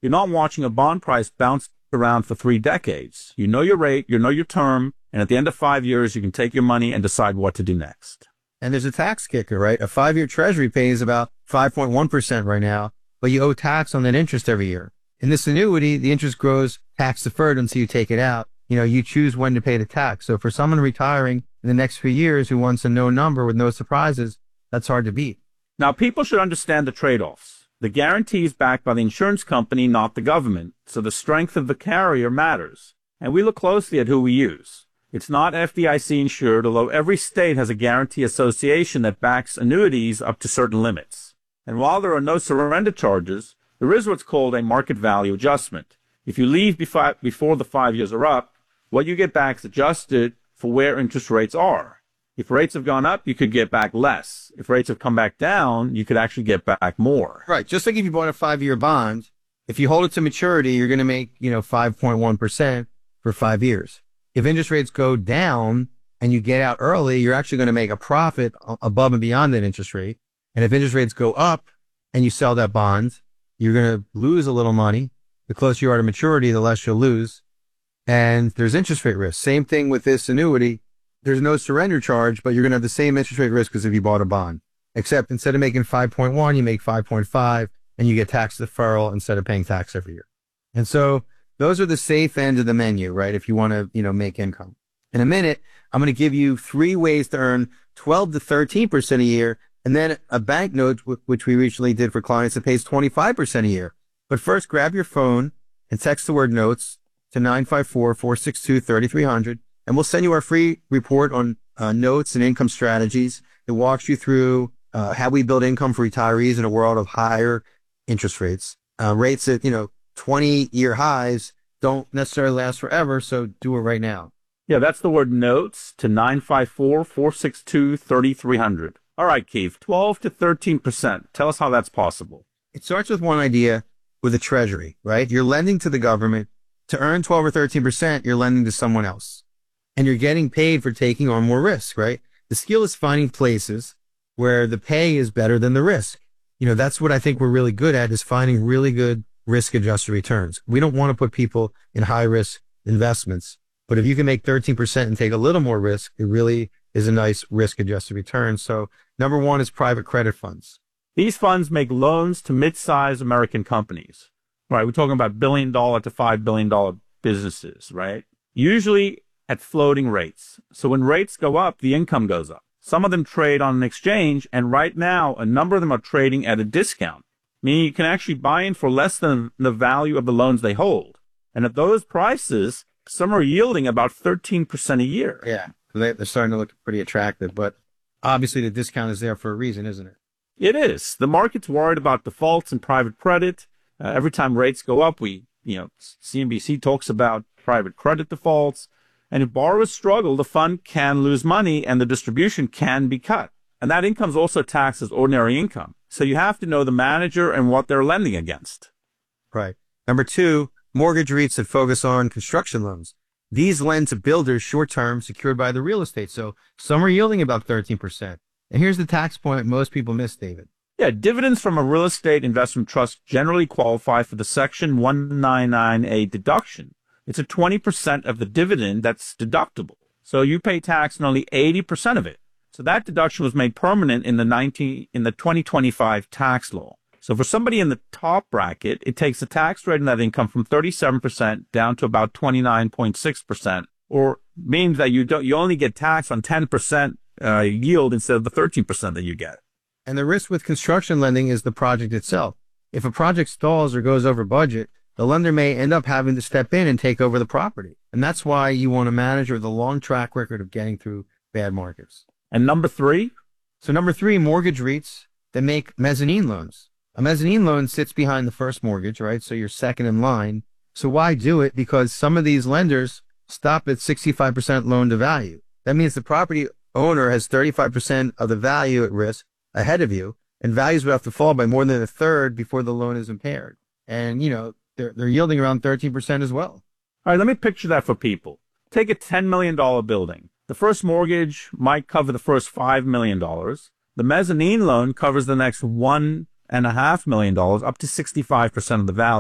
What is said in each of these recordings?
You're not watching a bond price bounce around for 3 decades. You know your rate, you know your term, and at the end of 5 years, you can take your money and decide what to do next. And there's a tax kicker, right? A 5-year treasury pays about 5.1% right now, but you owe tax on that interest every year. In this annuity, the interest grows tax deferred until you take it out. You choose when to pay the tax. So for someone retiring in the next few years who wants a known number with no surprises, that's hard to beat. Now, people should understand the trade-offs. The guarantee is backed by the insurance company, not the government, so the strength of the carrier matters. And we look closely at who we use. It's not FDIC insured, although every state has a guarantee association that backs annuities up to certain limits. And while there are no surrender charges, there is what's called a market value adjustment. If you leave before the 5 years are up, what you get back is adjusted for where interest rates are. If rates have gone up, you could get back less. If rates have come back down, you could actually get back more. Right. Just like if you bought a 5-year bond, if you hold it to maturity, you're going to make, 5.1% for 5 years. If interest rates go down and you get out early, you're actually going to make a profit above and beyond that interest rate. And if interest rates go up and you sell that bond, you're going to lose a little money. The closer you are to maturity, the less you'll lose. And there's interest rate risk. Same thing with this annuity. There's no surrender charge, but you're going to have the same interest rate risk as if you bought a bond. Except instead of making 5.1, you make 5.5 and you get tax deferral instead of paying tax every year. And so those are the safe ends of the menu, right? If you want to, make income. In a minute, I'm going to give you 3 ways to earn 12 to 13% a year, and then a bank note, which we recently did for clients that pays 25% a year. But first, grab your phone and text the word notes to 954-462-3300, and we'll send you our free report on notes and income strategies that walks you through how we build income for retirees in a world of higher interest rates. Rates at, 20-year highs don't necessarily last forever, so do it right now. Yeah, that's the word notes to 954-462-3300. All right, Keith, 12 to 13%. Tell us how that's possible. It starts with one idea with a treasury, right? You're lending to the government. To earn 12 or 13%, you're lending to someone else. And you're getting paid for taking on more risk, right? The skill is finding places where the pay is better than the risk. That's what I think we're really good at, is finding really good risk-adjusted returns. We don't want to put people in high-risk investments. But if you can make 13% and take a little more risk, it really is a nice risk-adjusted return. So number one is private credit funds. These funds make loans to mid-sized American companies. Right, we're talking about $1 billion to $5 billion businesses, right? Usually at floating rates. So when rates go up, the income goes up. Some of them trade on an exchange, and right now, a number of them are trading at a discount, meaning you can actually buy in for less than the value of the loans they hold. And at those prices, some are yielding about 13% a year. Yeah, they're starting to look pretty attractive, but obviously the discount is there for a reason, isn't it? It is. The market's worried about defaults in private credit. Every time rates go up, CNBC talks about private credit defaults. And if borrowers struggle, the fund can lose money and the distribution can be cut. And that income is also taxed as ordinary income. So you have to know the manager and what they're lending against. Right. Number 2, mortgage REITs that focus on construction loans. These lend to builders short-term secured by the real estate. So some are yielding about 13%. And here's the tax point most people miss, David. Yeah, dividends from a real estate investment trust generally qualify for the Section 199A deduction. It's a 20% of the dividend that's deductible. So you pay tax on only 80% of it. So that deduction was made permanent in the 2025 tax law. So for somebody in the top bracket, it takes the tax rate on that income from 37% down to about 29.6%, or means that you only get taxed on 10% yield instead of the 13% that you get. And the risk with construction lending is the project itself. If a project stalls or goes over budget, the lender may end up having to step in and take over the property. And that's why you want a manager with a long track record of getting through bad markets. And number 3? So number 3, mortgage REITs that make mezzanine loans. A mezzanine loan sits behind the first mortgage, right? So you're second in line. So why do it? Because some of these lenders stop at 65% loan to value. That means the property owner has 35% of the value at risk ahead of you, and values would have to fall by more than a third before the loan is impaired. And, they're yielding around 13% as well. All right, let me picture that for people. Take a $10 million building. The first mortgage might cover the first $5 million. The mezzanine loan covers the next $1.5 million, up to 65% of the value.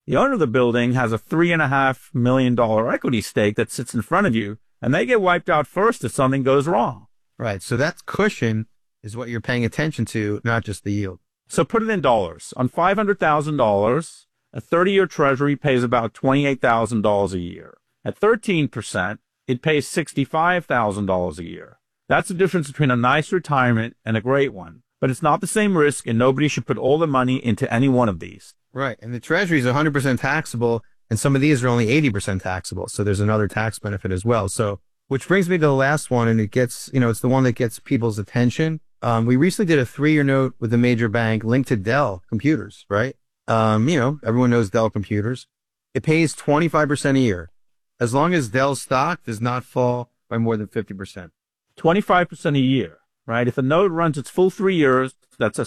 The owner of the building has a $3.5 million equity stake that sits in front of you, and they get wiped out first if something goes wrong. Right. So that cushion is what you're paying attention to, not just the yield. So put it in dollars. On $500,000, a 30-year treasury pays about $28,000 a year. At 13%, it pays $65,000 a year. That's the difference between a nice retirement and a great one. But it's not the same risk, and nobody should put all their money into any one of these. Right. And the treasury is 100% taxable, and some of these are only 80% taxable. So there's another tax benefit as well. So, which brings me to the last one, and it gets, it's the one that gets people's attention. We recently did a 3-year note with a major bank linked to Dell computers, right? Everyone knows Dell computers. It pays 25% a year, as long as Dell's stock does not fall by more than 50%. 25% a year, right? If the note runs its full 3 years, that's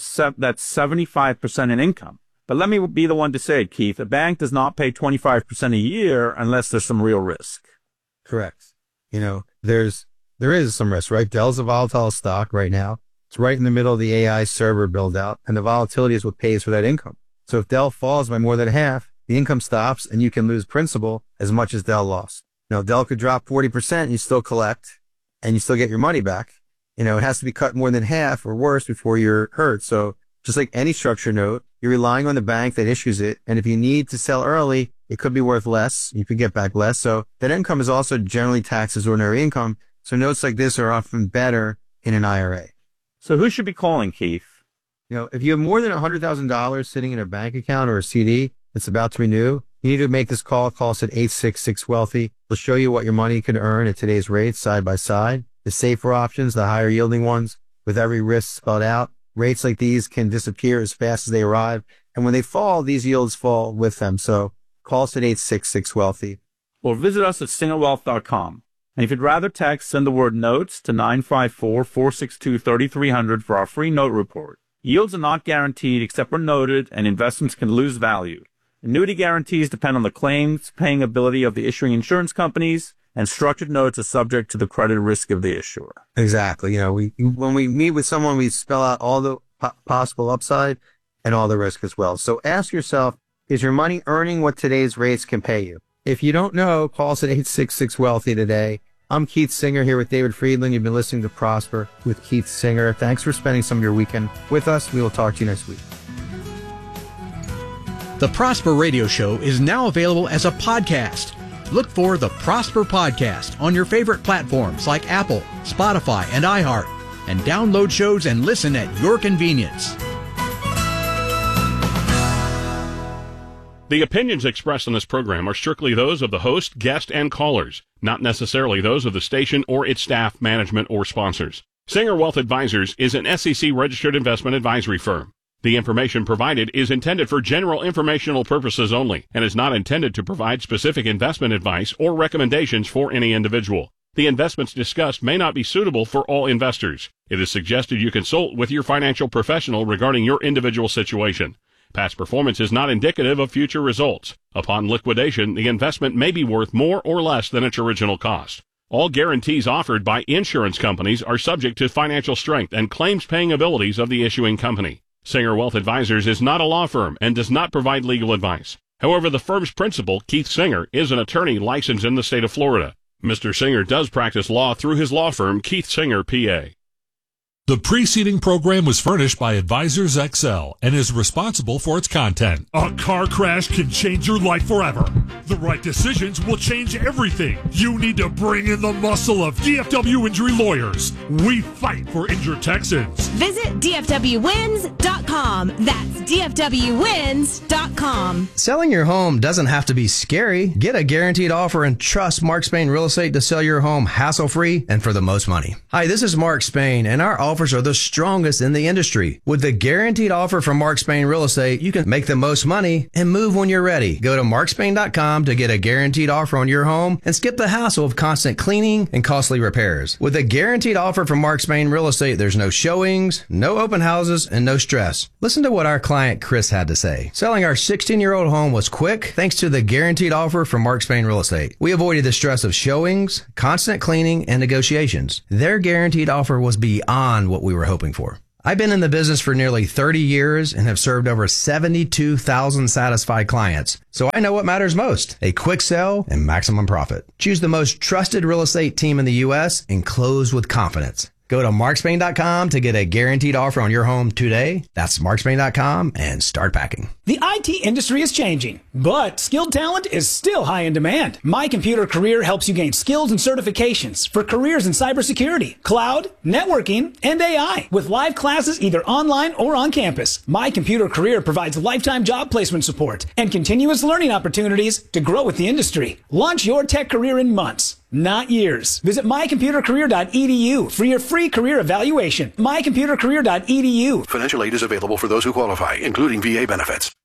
75% in income. But let me be the one to say it, Keith. A bank does not pay 25% a year unless there's some real risk. Correct. There is some risk, right? Dell's a volatile stock right now. It's right in the middle of the AI server build out, and the volatility is what pays for that income. So if Dell falls by more than half, the income stops and you can lose principal as much as Dell lost. Now, Dell could drop 40% and you still collect and you still get your money back. It has to be cut more than half or worse before you're hurt. So just like any structured note, you're relying on the bank that issues it. And if you need to sell early, it could be worth less. You could get back less. So that income is also generally taxed as ordinary income. So notes like this are often better in an IRA. So who should be calling, Keith? If you have more than $100,000 sitting in a bank account or a CD that's about to renew, you need to make this call. Call us at 866-WEALTHY. We'll show you what your money can earn at today's rates side by side. The safer options, the higher yielding ones, with every risk spelled out. Rates like these can disappear as fast as they arrive. And when they fall, these yields fall with them. So call us at 866-WEALTHY. Or visit us at singerwealth.com. And if you'd rather text, send the word notes to 954-462-3300 for our free note report. Yields are not guaranteed except where noted, and investments can lose value. Annuity guarantees depend on the claims paying ability of the issuing insurance companies, and structured notes are subject to the credit risk of the issuer. Exactly. When we meet with someone, we spell out all the possible upside and all the risk as well. So ask yourself, is your money earning what today's rates can pay you? If you don't know, call us at 866-WEALTHY today. I'm Keith Singer here with David Friedland. You've been listening to Prosper with Keith Singer. Thanks for spending some of your weekend with us. We will talk to you next week. The Prosper Radio Show is now available as a podcast. Look for the Prosper Podcast on your favorite platforms like Apple, Spotify, and iHeart, and download shows and listen at your convenience. The opinions expressed in this program are strictly those of the host, guest, and callers, not necessarily those of the station or its staff, management, or sponsors. Singer Wealth Advisors is an SEC-registered investment advisory firm. The information provided is intended for general informational purposes only and is not intended to provide specific investment advice or recommendations for any individual. The investments discussed may not be suitable for all investors. It is suggested you consult with your financial professional regarding your individual situation. Past performance is not indicative of future results. Upon liquidation, the investment may be worth more or less than its original cost. All guarantees offered by insurance companies are subject to financial strength and claims-paying abilities of the issuing company. Singer Wealth Advisors is not a law firm and does not provide legal advice. However, the firm's principal, Keith Singer, is an attorney licensed in the state of Florida. Mr. Singer does practice law through his law firm, Keith Singer, PA. The preceding program was furnished by Advisors XL and is responsible for its content. A car crash can change your life forever. The right decisions will change everything. You need to bring in the muscle of DFW Injury Lawyers. We fight for injured Texans. Visit DFWwins.com. That's DFWwins.com. Selling your home doesn't have to be scary. Get a guaranteed offer and trust Mark Spain Real Estate to sell your home hassle-free and for the most money. Hi, this is Mark Spain, and our offers are the strongest in the industry. With the guaranteed offer from Mark Spain Real Estate, you can make the most money and move when you're ready. Go to markspain.com to get a guaranteed offer on your home and skip the hassle of constant cleaning and costly repairs. With a guaranteed offer from Mark Spain Real Estate, there's no showings, no open houses, and no stress. Listen to what our client Chris had to say. Selling our 16-year-old home was quick thanks to the guaranteed offer from Mark Spain Real Estate. We avoided the stress of showings, constant cleaning, and negotiations. Their guaranteed offer was beyond what we were hoping for. I've been in the business for nearly 30 years and have served over 72,000 satisfied clients. So I know what matters most: a quick sell and maximum profit. Choose the most trusted real estate team in the U.S. and close with confidence. Go to markspain.com to get a guaranteed offer on your home today. That's markspain.com and start packing. The IT industry is changing, but skilled talent is still high in demand. My Computer Career helps you gain skills and certifications for careers in cybersecurity, cloud, networking, and AI, with live classes either online or on campus. My Computer Career provides lifetime job placement support and continuous learning opportunities to grow with the industry. Launch your tech career in months, not years. Visit mycomputercareer.edu for your free career evaluation. mycomputercareer.edu. Financial aid is available for those who qualify, including VA benefits.